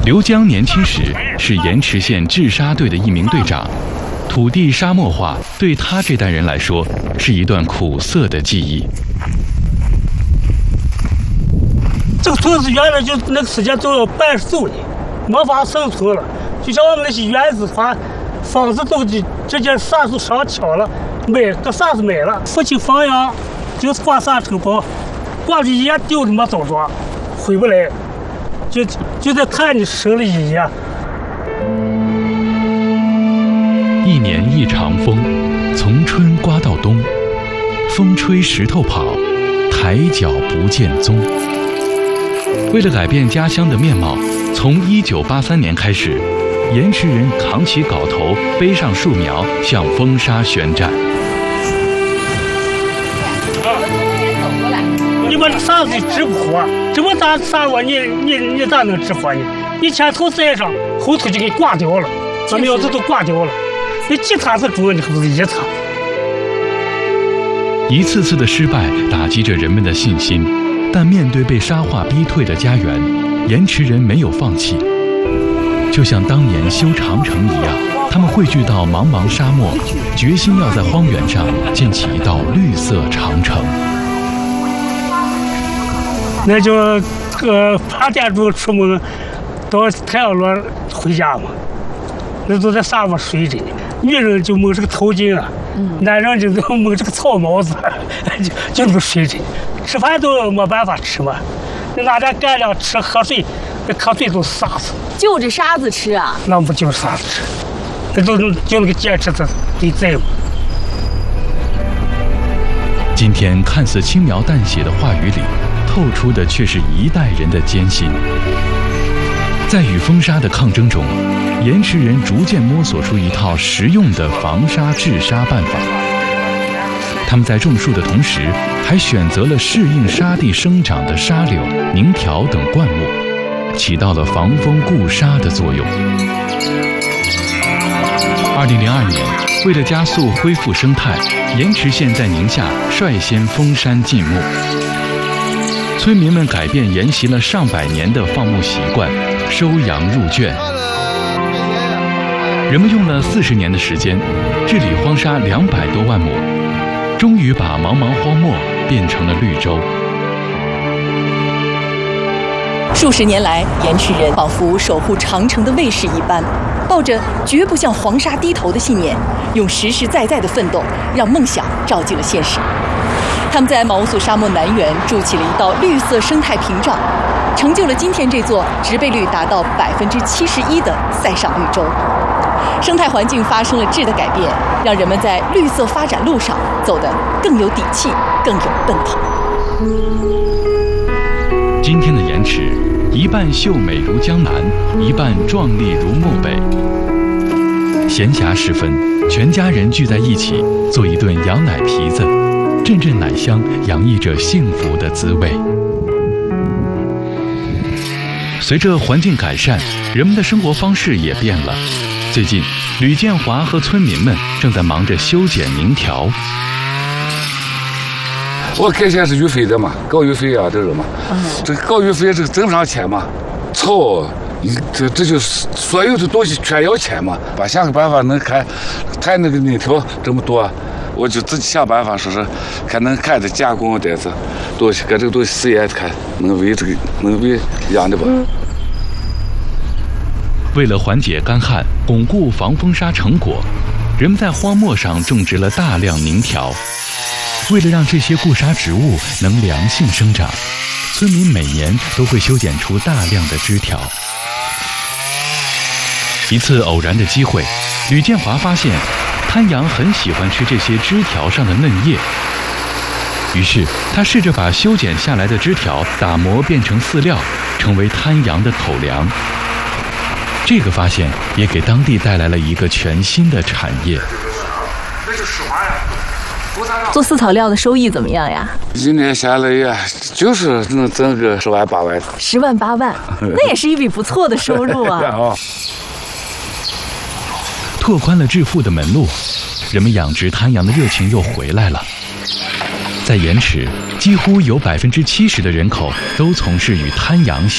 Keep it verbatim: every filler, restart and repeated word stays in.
刘江年轻时是盐池县治沙队的一名队长，土地沙漠化对他这代人来说是一段苦涩的记忆。 这个村子原来就那个时间都要半数的，没法生存了。就像我们那些原子团，房子都直接啥时候上桥了，买个啥子买了。父亲放羊就是挂沙城堡，挂的烟丢的没找着，回不来，就就在看你生了一夜。 一年一场风，从春刮到冬，风吹石头跑，抬脚不见踪。为了改变家乡的面貌，从一九八三年开始，盐池人扛起镐头，背上树苗，向风沙宣战。 你把这沙子治不活，这么大沙窝，你你你咋能治活呢？你前头栽上，后头就给挂掉了，把苗子都挂掉了。你几茬子种，你可不是一茬。 一次次的失败打击着人们的信心，但面对被沙化逼退的家园，盐池人没有放弃。就像当年修长城一样，他们汇聚到茫茫沙漠，决心要在荒原上建起一道绿色长城。 那就呃八点钟出门，到太阳落回家嘛。那都在沙漠睡着，女人就蒙这个头巾啊，嗯、男人就都蒙这个草帽子，就就这么睡着，吃饭都没办法吃嘛。你拿点干粮吃，喝水，那喝水都沙子。 就着沙子吃啊？ 那不就沙子吃？那都就那个坚持的得在乎。 今天看似轻描淡写的话语里，透出的却是一代人的艰辛。在与风沙的抗争中，盐池人逐渐摸索出一套实用的防沙治沙办法。他们在种树的同时，还选择了适应沙地生长的沙柳、宁条等灌木，起到了防风固沙的作用。二零零二年，为了加速恢复生态，盐池县在宁夏率先封山禁牧。村民们改变沿袭了上百年的放牧习惯，收羊入圈。人们用了四十年的时间，治理荒沙两百多万亩，终于把茫茫荒漠变成了绿洲。 数十年来，盐池人仿佛守护长城的卫士一般，抱着绝不向黄沙低头的信念，用实实在在的奋斗，让梦想照进了现实。他们在毛苏沙漠南缘筑起了一道绿色生态屏障，成就了今天这座植被率达到百分之七十一的塞上绿洲。生态环境发生了质的改变，让人们在绿色发展路上走得更有底气，更有奔头。 今天的盐池，一半秀美如江南，一半壮丽如漠北。闲暇时分，全家人聚在一起，做一顿羊奶皮子，阵阵奶香洋溢着幸福的滋味。随着环境改善，人们的生活方式也变了。最近，吕建华和村民们正在忙着修剪宁条。 我开先是育肥的嘛，搞育肥啊，这个嘛，嗯、这个搞育肥这个挣不上钱嘛，草，这这就是所有的东西全要钱嘛。把想个办法能开，开那个宁条这么多，我就自己想办法说是，看能开的加工这子东西，搁这个东西试验看能为这个能为养的吧。嗯为了缓解干旱，巩固防风沙成果，人们在荒漠上种植了大量宁条。为了让这些固沙植物能良性生长，村民每年都会修剪出大量的枝条。一次偶然的机会，吕建华发现滩羊很喜欢吃这些枝条上的嫩叶，于是他试着把修剪下来的枝条打磨变成饲料，成为滩羊的口粮。这个发现也给当地带来了一个全新的产业。 做饲草料的收益怎么样呀？ 一年下来呀，就是能挣个十万八万。 十万八万，那也是一笔不错的收入啊！ 拓宽了致富的门路，人们养殖滩羊的热情又回来了。在盐池，几乎有百分之七十的人口都从事与滩羊